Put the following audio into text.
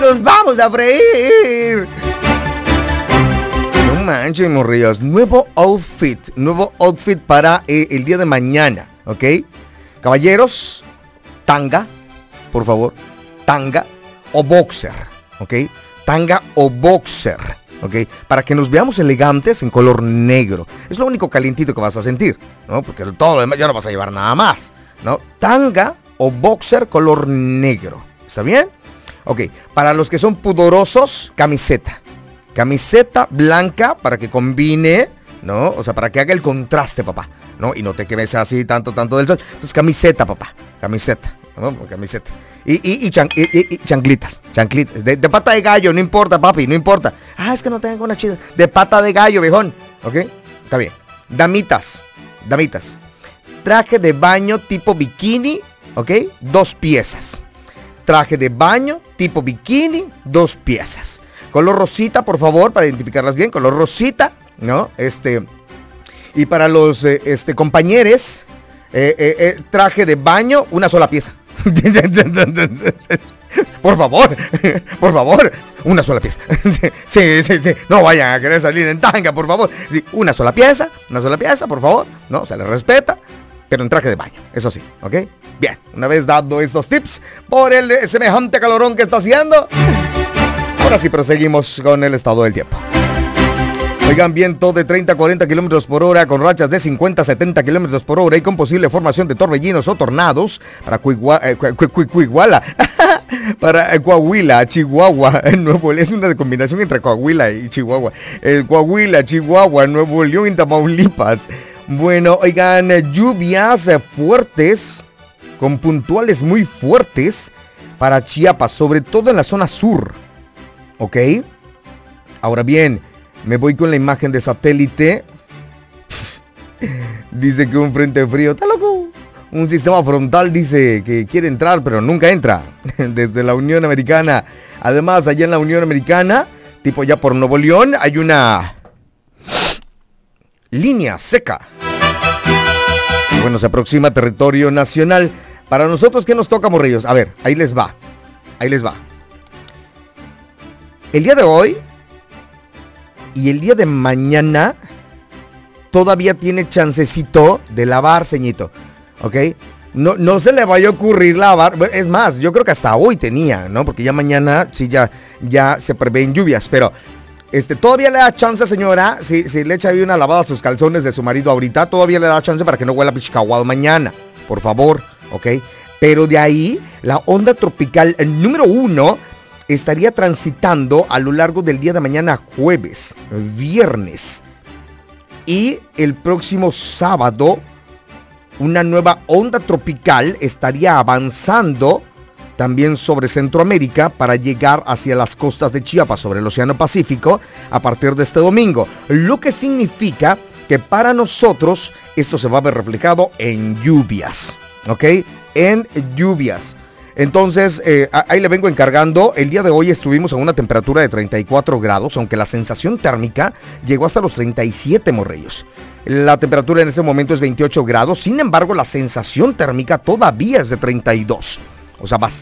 los vamos a freír. No manches, morrillos. Nuevo outfit para el día de mañana, ¿ok? Caballeros, tanga, por favor. Tanga o boxer, ¿ok? Tanga o boxer, ¿ok? Para que nos veamos elegantes en color negro. Es lo único calientito que vas a sentir, ¿no? Porque todo lo demás ya no vas a llevar nada más, ¿no? Tanga o boxer color negro. ¿Está bien? Ok, para los que son pudorosos, camiseta. Camiseta blanca para que combine, ¿no? O sea, para que haga el contraste, papá, ¿no? Y no te quemes así tanto del sol. Entonces, camiseta, papá. Camiseta, ¿no? Camiseta. Y chanclitas. De pata de gallo, no importa, papi, no importa. Ah, es que no tengo una chida. De pata de gallo, viejón. ¿Ok? Está bien. Damitas. Traje de baño tipo bikini, ¿ok? 2 piezas. Traje de baño tipo bikini, 2 piezas. Color rosita, por favor, para identificarlas bien. Color rosita, ¿no? Y para los compañeros, traje de baño, una sola pieza. Por favor, una sola pieza. Sí. No vayan a querer salir en tanga, por favor. Sí, una sola pieza, por favor. No, se les respeta, pero en traje de baño, eso sí, ¿ok? Bien, una vez dado estos tips por el semejante calorón que está haciendo, ahora sí proseguimos con el estado del tiempo. Oigan, viento de 30 a 40 kilómetros por hora con rachas de 50 a 70 kilómetros por hora y con posible formación de torbellinos o tornados para para Coahuila, Chihuahua, Nuevo León. Es una combinación entre Coahuila y Chihuahua. Coahuila, Chihuahua, Nuevo León y Tamaulipas. Bueno, oigan, lluvias fuertes, con puntuales muy fuertes para Chiapas, sobre todo en la zona sur. ¿Ok? Ahora bien, me voy con la imagen de satélite. Dice que un frente frío, está loco. Un sistema frontal dice que quiere entrar, pero nunca entra. Desde la Unión Americana. Además, allá en la Unión Americana, tipo ya por Nuevo León, hay una línea seca. Bueno, se aproxima a territorio nacional. Para nosotros, ¿qué nos toca, morrillos? A ver, ahí les va. El día de hoy y el día de mañana todavía tiene chancecito de lavar, ceñito, ¿ok? No se le vaya a ocurrir lavar. Es más, yo creo que hasta hoy tenía, ¿no? Porque ya mañana sí ya se prevén lluvias, pero todavía le da chance, señora, si le echa ahí una lavada a sus calzones de su marido ahorita, todavía le da chance para que no huela pichicahuado mañana, por favor, ¿ok? Pero de ahí, la onda tropical número 1 estaría transitando a lo largo del día de mañana, jueves, viernes. Y el próximo sábado, una nueva onda tropical estaría avanzando también sobre Centroamérica para llegar hacia las costas de Chiapas, sobre el Océano Pacífico, a partir de este domingo. Lo que significa que para nosotros esto se va a ver reflejado en lluvias, ¿ok? En lluvias. Entonces, ahí le vengo encargando. El día de hoy estuvimos a una temperatura de 34 grados, aunque la sensación térmica llegó hasta los 37, morrillos. La temperatura en este momento es 28 grados, sin embargo, la sensación térmica todavía es de 32. O sea,